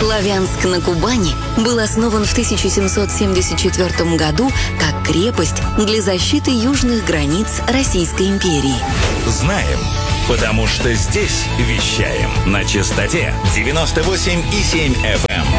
Славянск на Кубани был основан в 1774 году как крепость для защиты южных границ Российской империи. Знаем, потому что здесь вещаем на частоте 98,7 FM.